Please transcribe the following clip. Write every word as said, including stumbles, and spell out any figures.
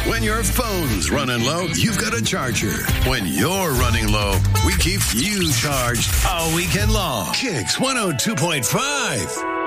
When your phone's running low, you've got a charger. When you're running low, we keep you charged all weekend long. Kicks one oh two point five.